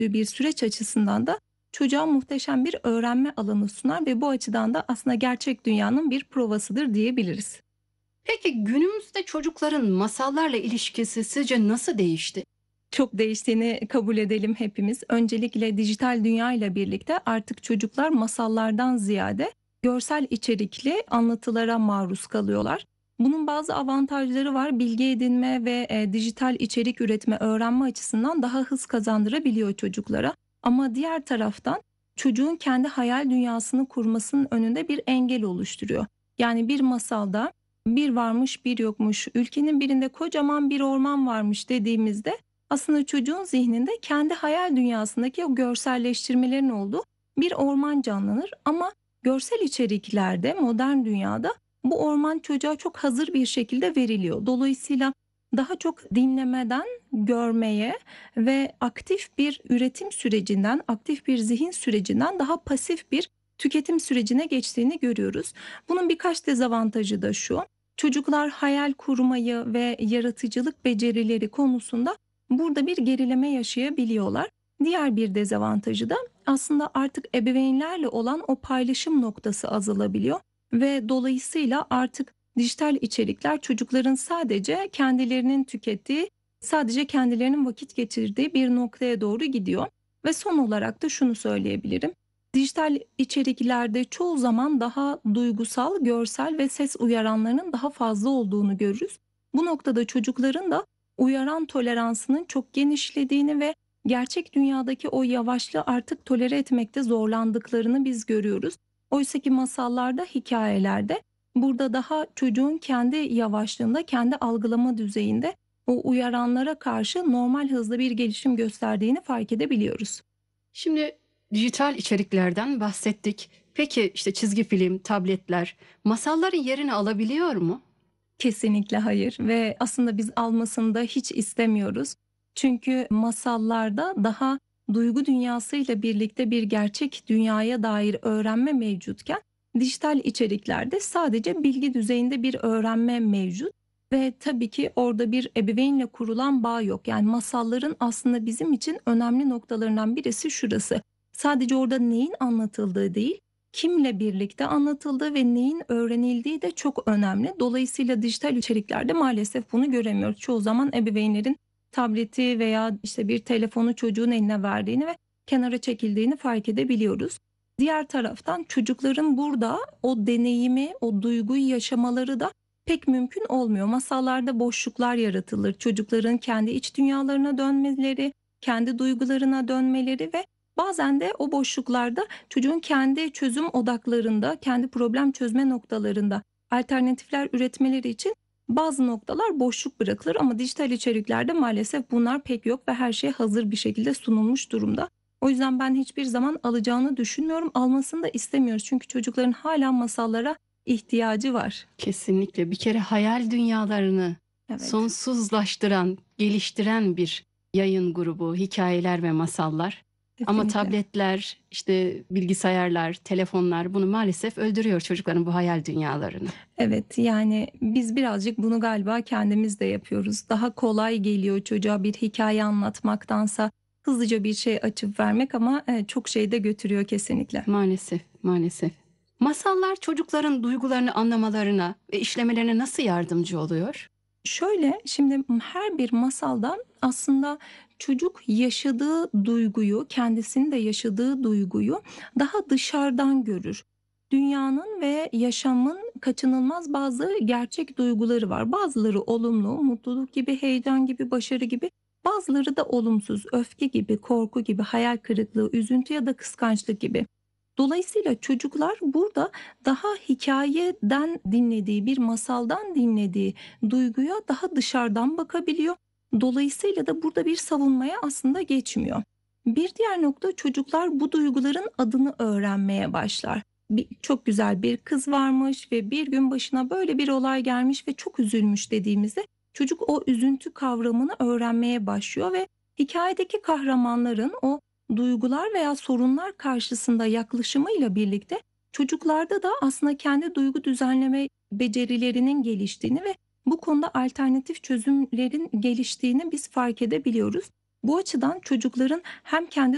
bir süreç açısından da çocuğa muhteşem bir öğrenme alanı sunar ve bu açıdan da aslında gerçek dünyanın bir provasıdır diyebiliriz. Peki günümüzde çocukların masallarla ilişkisi sizce nasıl değişti? Çok değiştiğini kabul edelim hepimiz. Öncelikle dijital dünya ile birlikte artık çocuklar masallardan ziyade görsel içerikli anlatılara maruz kalıyorlar. Bunun bazı avantajları var. Bilgi edinme ve dijital içerik üretme, öğrenme açısından daha hız kazandırabiliyor çocuklara. Ama diğer taraftan çocuğun kendi hayal dünyasını kurmasının önünde bir engel oluşturuyor. Yani bir masalda bir varmış bir yokmuş, ülkenin birinde kocaman bir orman varmış dediğimizde aslında çocuğun zihninde kendi hayal dünyasındaki o görselleştirmelerin olduğu bir orman canlanır ama görsel içeriklerde modern dünyada bu orman çocuğa çok hazır bir şekilde veriliyor. Dolayısıyla daha çok dinlemeden görmeye ve aktif bir üretim sürecinden, aktif bir zihin sürecinden daha pasif bir tüketim sürecine geçtiğini görüyoruz. Bunun birkaç dezavantajı da şu. Çocuklar hayal kurmayı ve yaratıcılık becerileri konusunda burada bir gerileme yaşayabiliyorlar. Diğer bir dezavantajı da aslında artık ebeveynlerle olan o paylaşım noktası azalabiliyor ve dolayısıyla artık dijital içerikler çocukların sadece kendilerinin tükettiği, sadece kendilerinin vakit geçirdiği bir noktaya doğru gidiyor. Ve son olarak da şunu söyleyebilirim. Dijital içeriklerde çoğu zaman daha duygusal, görsel ve ses uyaranlarının daha fazla olduğunu görürüz. Bu noktada çocukların da uyaran toleransının çok genişlediğini ve gerçek dünyadaki o yavaşlığı artık tolere etmekte zorlandıklarını biz görüyoruz. Oysaki masallarda, hikayelerde burada daha çocuğun kendi yavaşlığında, kendi algılama düzeyinde o uyaranlara karşı normal hızda bir gelişim gösterdiğini fark edebiliyoruz. Şimdi dijital içeriklerden bahsettik. Peki işte çizgi film, tabletler masalların yerini alabiliyor mu? Kesinlikle hayır ve aslında biz almasını da hiç istemiyoruz. Çünkü masallarda daha duygu dünyasıyla birlikte bir gerçek dünyaya dair öğrenme mevcutken dijital içeriklerde sadece bilgi düzeyinde bir öğrenme mevcut ve tabii ki orada bir ebeveynle kurulan bağ yok. Yani masalların aslında bizim için önemli noktalarından birisi şurası. Sadece orada neyin anlatıldığı değil, kimle birlikte anlatıldığı ve neyin öğrenildiği de çok önemli. Dolayısıyla dijital içeriklerde maalesef bunu göremiyoruz. Çoğu zaman ebeveynlerin tableti veya işte bir telefonu çocuğun eline verdiğini ve kenara çekildiğini fark edebiliyoruz. Diğer taraftan çocukların burada o deneyimi, o duyguyu yaşamaları da pek mümkün olmuyor. Masallarda boşluklar yaratılır. Çocukların kendi iç dünyalarına dönmeleri, kendi duygularına dönmeleri ve bazen de o boşluklarda çocuğun kendi çözüm odaklarında, kendi problem çözme noktalarında alternatifler üretmeleri için bazı noktalar boşluk bırakılır ama dijital içeriklerde maalesef bunlar pek yok ve her şey hazır bir şekilde sunulmuş durumda. O yüzden ben hiçbir zaman alacağını düşünmüyorum, almasını da istemiyoruz çünkü çocukların hala masallara ihtiyacı var. Kesinlikle bir kere hayal dünyalarını Evet, sonsuzlaştıran, geliştiren bir yayın grubu, hikayeler ve masallar. Ama kesinlikle. tabletler, işte bilgisayarlar, telefonlar bunu maalesef öldürüyor çocukların bu hayal dünyalarını. Evet, yani biz birazcık bunu galiba kendimiz de yapıyoruz. Daha kolay geliyor çocuğa bir hikaye anlatmaktansa hızlıca bir şey açıp vermek ama çok şey de götürüyor kesinlikle. Maalesef, maalesef. Masallar çocukların duygularını anlamalarına ve işlemelerine nasıl yardımcı oluyor? Şöyle, şimdi her bir masalda aslında çocuk yaşadığı duyguyu, kendisinin de yaşadığı duyguyu daha dışarıdan görür. Dünyanın ve yaşamın kaçınılmaz bazı gerçek duyguları var. Bazıları olumlu, mutluluk gibi, heyecan gibi, başarı gibi. Bazıları da olumsuz, öfke gibi, korku gibi, hayal kırıklığı, üzüntü ya da kıskançlık gibi. Dolayısıyla çocuklar burada daha hikayeden dinlediği, bir masaldan dinlediği duyguya daha dışarıdan bakabiliyor. Dolayısıyla da burada bir savunmaya aslında geçmiyor. Bir diğer nokta çocuklar bu duyguların adını öğrenmeye başlar. Çok güzel bir kız varmış ve bir gün başına böyle bir olay gelmiş ve çok üzülmüş dediğimizde çocuk o üzüntü kavramını öğrenmeye başlıyor ve hikayedeki kahramanların o duygular veya sorunlar karşısında yaklaşımıyla birlikte çocuklarda da aslında kendi duygu düzenleme becerilerinin geliştiğini ve bu konuda alternatif çözümlerin geliştiğini biz fark edebiliyoruz. Bu açıdan çocukların hem kendi